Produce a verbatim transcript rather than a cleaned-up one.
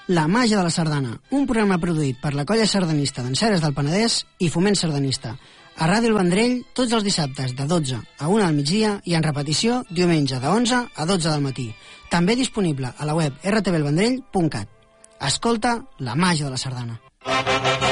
La màgia de la sardana, un programa produït per la colla sardanista d'Enceres del Penedès i Foment Sardanista. A Ràdio El Vendrell, tots els dissabtes de dotze a una del migdia i en repetició diumenge de onze a dotze del matí. També disponible a la web erre te ve el vendrell punt cat. Escolta la màgia de la sardana.